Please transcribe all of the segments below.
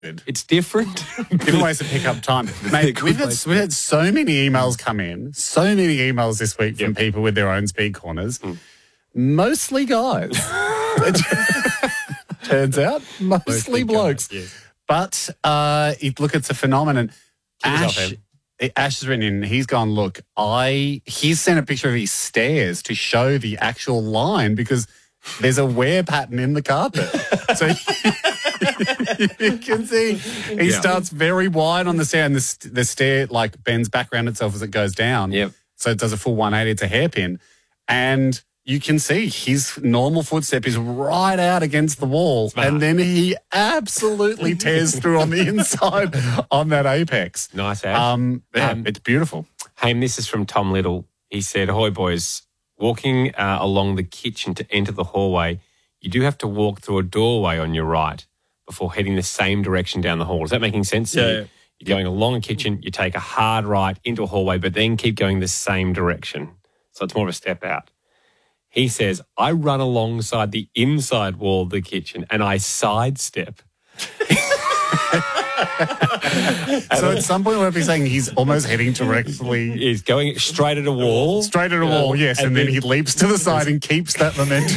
It's different. Different ways to pick up time. Mate, we've had so many emails come in, so many emails this week from people with their own speed corners, mostly guys. Turns out, mostly blokes. Yes. But look, it's a phenomenon. Ash has written in, he's gone, look, he's sent a picture of his stairs to show the actual line because there's a wear pattern in the carpet. So you can see he starts very wide on the stair and the stair like bends back around itself as it goes down. Yep. So it does a full 180. It's a hairpin. And you can see his normal footstep is right out against the wall. Smart. And then he absolutely tears through on the inside on that apex. Nice, Ash. It's beautiful. Hey, and this is from Tom Little. He said, "Ahoy, boys. Walking along the kitchen to enter the hallway, you do have to walk through a doorway on your right before heading the same direction down the hall." Is that making sense? Yeah. You're going along a kitchen, you take a hard right into a hallway, but then keep going the same direction. So it's more of a step out. He says, "I run alongside the inside wall of the kitchen and I sidestep." So at some point we'll be saying he's almost heading directly... He's going straight at a wall. Straight at a wall, yes, and then he leaps to the side and keeps that momentum.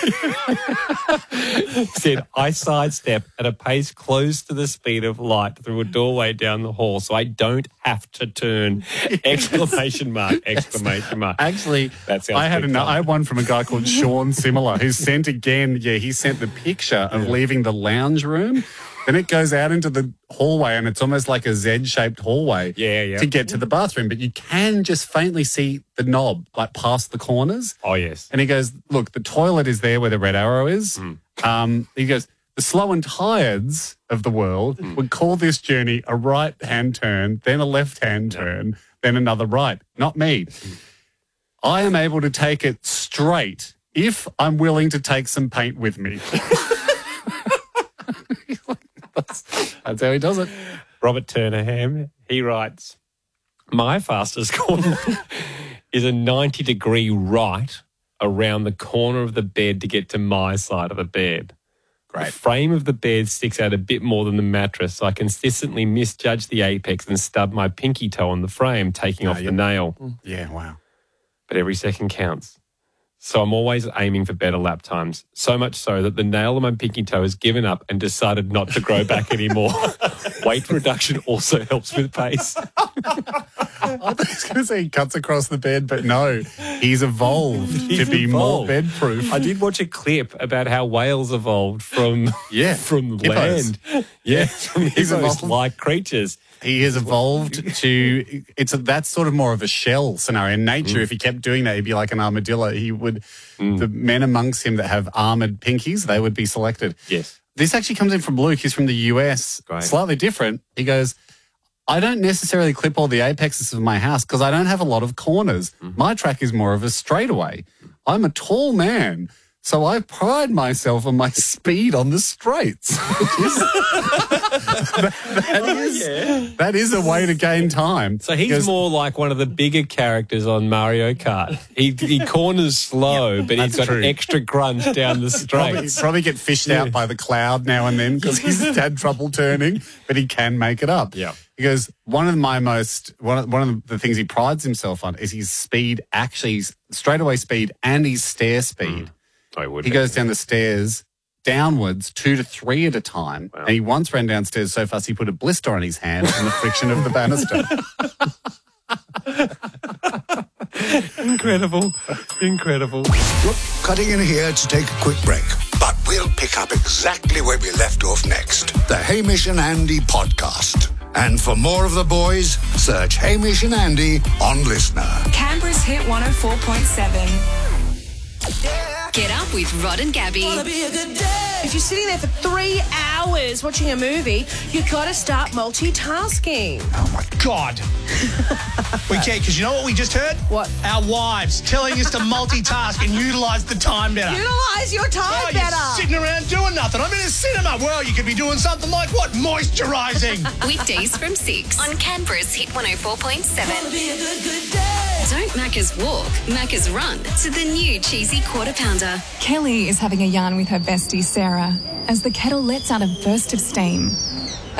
He said, "I sidestep at a pace close to the speed of light through a doorway down the hall so I don't have to turn!" Exclamation mark, exclamation mark. Actually, I had one from a guy called Sean Similar who sent he sent the picture of leaving the lounge room. Then it goes out into the hallway and it's almost like a Z-shaped hallway to get to the bathroom. But you can just faintly see the knob, like past the corners. Oh, yes. And he goes, look, the toilet is there where the red arrow is. He goes, the slow and tireds of the world would call this journey a right-hand turn, then a left-hand turn, then another right. Not me. I am able to take it straight if I'm willing to take some paint with me. That's how he does it. Robert Turnaham, he writes, "My fastest corner is a 90-degree right around the corner of the bed to get to my side of the bed. Great. The frame of the bed sticks out a bit more than the mattress, so I consistently misjudge the apex and stub my pinky toe on the frame, taking off the nail. Yeah, wow. But every second counts. So I'm always aiming for better lap times, so much so that the nail on my pinky toe has given up and decided not to grow back anymore. Weight reduction also helps with pace." I was going to say he cuts across the bed, but no, he's evolved to be more bed-proof. I did watch a clip about how whales evolved from land. Yeah, from hippos-like creatures. He has evolved to that's sort of more of a shell scenario. In nature, if he kept doing that, he'd be like an armadillo. He would the men amongst him that have armoured pinkies, they would be selected. Yes. This actually comes in from Luke. He's from the US. Great. Slightly different. He goes, "I don't necessarily clip all the apexes of my house because I don't have a lot of corners. My track is more of a straightaway. I'm a tall man, so I pride myself on my speed on the straights." That is a way to gain time. So he's more like one of the bigger characters on Mario Kart. He corners slow, but he's got extra grunt down the straights. Probably get fished out by the cloud now and then because he's had trouble turning, but he can make it up. Yeah. He goes, one of the things he prides himself on is his speed, actually his straightaway speed and his stair speed. He goes down the stairs downwards 2 to 3 at a time. Wow. And he once ran downstairs so fast he put a blister on his hand from the friction of the banister. Incredible. Look, cutting in here to take a quick break. But we'll pick up exactly where we left off next. The Hamish and Andy podcast. And for more of the boys, search Hamish and Andy on Listener. Canberra's Hit 104.7. Get up with Rod and Gabby. If you're sitting there for 3 hours watching a movie, you've got to start multitasking. Oh, my God. We can't, because you know what we just heard? What? Our wives telling us to multitask and utilise the time better. Utilise your time better. You're sitting around doing nothing. I'm in a cinema. Well, you could be doing something like what? Moisturising. Weekdays from 6 on Canberra's Hit 104.7. Don't Macca's walk, Macca's run to the new cheesy quarter pounder. Kelly is having a yarn with her bestie Sarah as the kettle lets out a burst of steam.